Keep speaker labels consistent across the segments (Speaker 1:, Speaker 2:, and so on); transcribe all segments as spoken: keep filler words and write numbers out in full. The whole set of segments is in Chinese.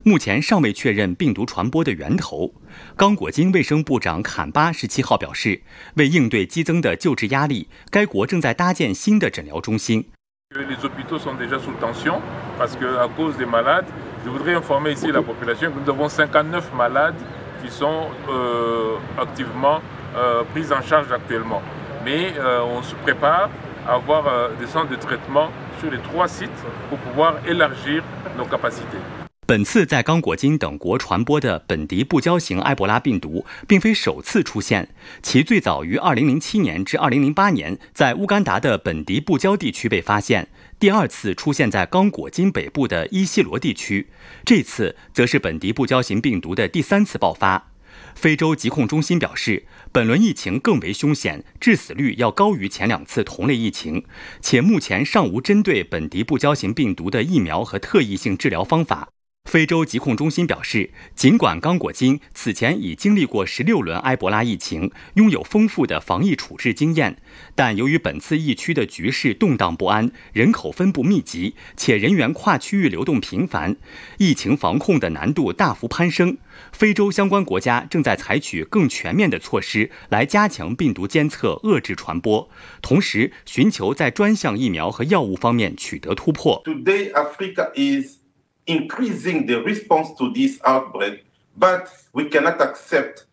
Speaker 1: 目前尚未确认病毒传播的源头。刚果金卫生部长坎巴十七号表示，为应对激增的救治压力，该国正在搭建新的诊疗中心。
Speaker 2: Les hôpitaux sont déjà sous tension parce que à cause des malades, je voudrais informer ici la population que nous avons cinquante-neuf malades qui sont euh, activement euh, pris en charge actuellement. Mais euh, on se prépare à avoir euh, des centres de traitement sur les trois sites pour pouvoir élargir nos capacités.
Speaker 1: 本次在刚果金等国传播的本地不交型埃博拉病毒并非首次出现，其最早于二零零七年至二零零八年在乌干达的本地布交地区被发现，第二次出现在刚果金北部的伊西罗地区，这次则是本地不交型病毒的第三次爆发。非洲疾控中心表示，本轮疫情更为凶险，致死率要高于前两次同类疫情，且目前尚无针对本地不交型病毒的疫苗和特异性治疗方法。非洲疾控中心表示，尽管刚果金此前已经历过十六轮埃博拉疫情，拥有丰富的防疫处置经验，但由于本次疫区的局势动荡不安，人口分布密集，且人员跨区域流动频繁，疫情防控的难度大幅攀升。非洲相关国家正在采取更全面的措施来加强病毒监测，遏制传播，同时寻求在专项疫苗和药物方面取得突破。
Speaker 3: Today, Africa is increasing the response to this outbreak, but we cannot accept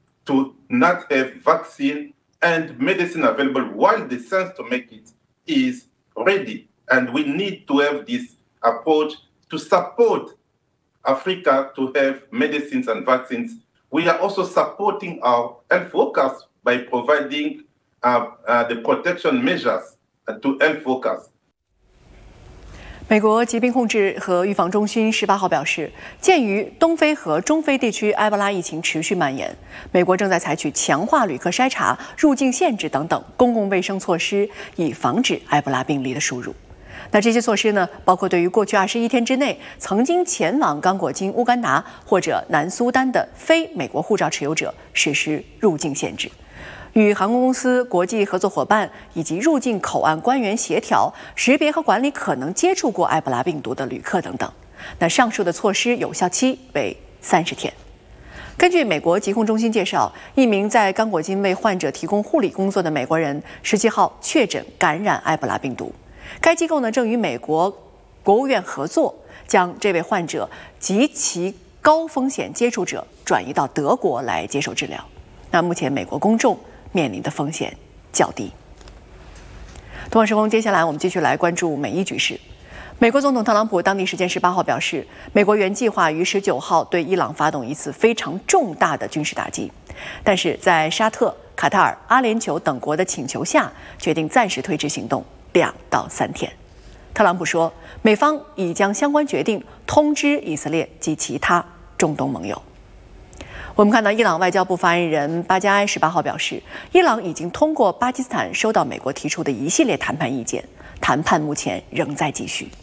Speaker 3: to not have vaccine and medicine available while the science to make it is ready. And we need to have this approach to support Africa to have medicines and vaccines. We are also supporting our health workers by providing uh, uh, the protection measures to health workers.
Speaker 4: 美国疾病控制和预防中心十八号表示，鉴于东非和中非地区埃博拉疫情持续蔓延，美国正在采取强化旅客筛查、入境限制等等公共卫生措施，以防止埃博拉病例的输入。那这些措施呢，包括对于过去二十一天之内曾经前往刚果金、乌干达或者南苏丹的非美国护照持有者实施入境限制。与航空公司、国际合作伙伴以及入境口岸官员协调，识别和管理可能接触过埃博拉病毒的旅客等等。那上述的措施有效期为三十天。根据美国疾控中心介绍，一名在刚果金为患者提供护理工作的美国人，十七号确诊感染埃博拉病毒。该机构呢正与美国国务院合作，将这位患者及其高风险接触者转移到德国来接受治疗。那目前美国公众面临的风险较低。东方时空，接下来我们继续来关注美伊局势。美国总统特朗普当地时间十八号表示，美国原计划于十九号对伊朗发动一次非常重大的军事打击，但是在沙特、卡塔尔、阿联酋等国的请求下，决定暂时推迟行动两到三天。特朗普说，美方已将相关决定通知以色列及其他中东盟友。我们看到伊朗外交部发言人巴加埃十八号表示，伊朗已经通过巴基斯坦收到美国提出的一系列谈判意见，谈判目前仍在继续。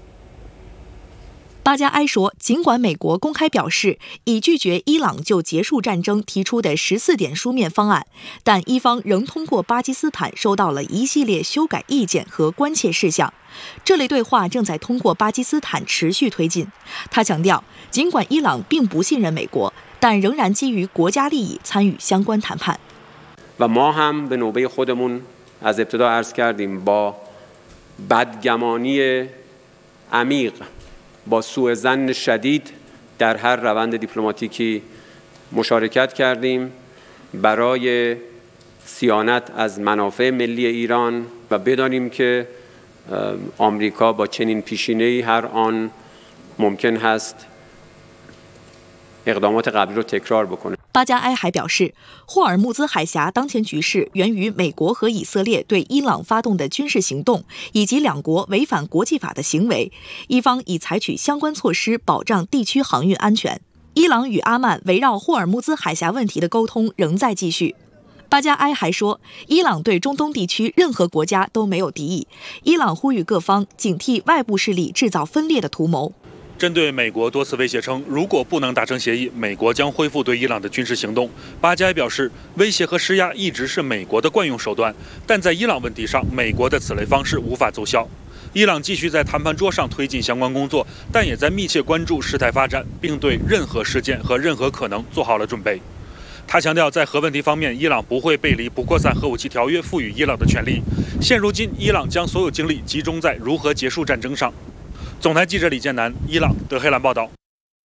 Speaker 5: 巴加埃说，尽管美国公开表示已拒绝伊朗就结束战争提出的十四点书面方案，但伊方仍通过巴基斯坦收到了一系列修改意见和关切事项。这类对话正在通过巴基斯坦持续推进。他强调，尽管伊朗并不信任美国，但仍然基于国家利益参与相关谈判。
Speaker 6: و ما هم به نوبه خودمون از ابتدا عرض کردیم با بدگمانی عمیق با سوء ظن شدید در هر روند دیپلماتیکی مشارکت کردیم برای صیانت از منافع ملی ایران و بدانیم که آمریکا با چنین پیشینه‌ای هر آن ممکن هست اقدامات قبلی رو تکرار بکنه。
Speaker 5: 巴加埃还表示，霍尔木兹海峡当前局势源于美国和以色列对伊朗发动的军事行动，以及两国违反国际法的行为。伊方已采取相关措施保障地区航运安全。伊朗与阿曼围绕霍尔木兹海峡问题的沟通仍在继续。巴加埃还说，伊朗对中东地区任何国家都没有敌意。伊朗呼吁各方警惕外部势力制造分裂的图谋。
Speaker 7: 针对美国多次威胁称，如果不能达成协议，美国将恢复对伊朗的军事行动。巴加埃表示，威胁和施压一直是美国的惯用手段，但在伊朗问题上，美国的此类方式无法奏效。 伊朗继续在谈判桌上推进相关工作，但也在密切关注事态发展，并对任何事件和任何可能做好了准备。他强调，在核问题方面，伊朗不会背离不扩散核武器条约赋予伊朗的权利。现如今，伊朗将所有精力集中在如何结束战争上。总台记者李建南，伊朗德黑兰报道。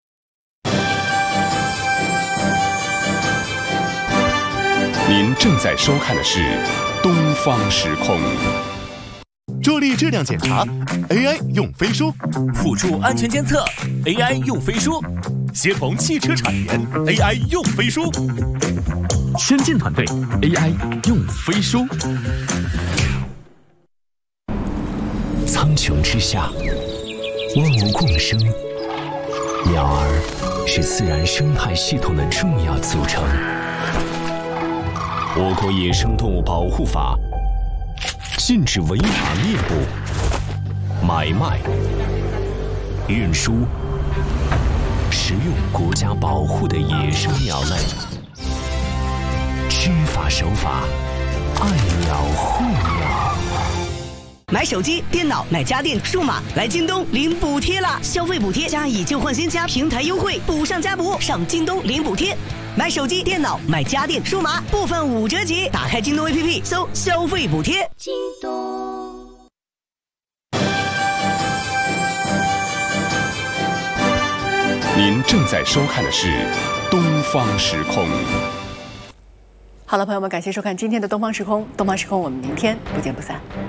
Speaker 8: 您正在收看的是《东方时空》。
Speaker 9: 助力质量检查 ，A I 用飞书；
Speaker 10: 辅助安全监测 ，A I 用飞书；
Speaker 9: 协同汽车产研 ，A I 用飞书；
Speaker 10: 先进团队 ，A I 用飞书。
Speaker 11: 苍穹之下，万物共生，鸟儿是自然生态系统的重要组成。我国野生动物保护法禁止违法猎捕、买卖、运输、食用国家保护的野生鸟类。知法守法，爱鸟护鸟。
Speaker 12: 买手机、电脑、买家电、数码，来京东领补贴啦！消费补贴加以旧换新加平台优惠，补上加补，上京东领补贴。买手机、电脑、买家电、数码，部分五折起。打开京东 A P P， 搜消费补贴。京东。
Speaker 8: 您正在收看的是《东方时空》。
Speaker 4: 好了，朋友们，感谢收看今天的《东方时空》，《东方时空》，我们明天不见不散。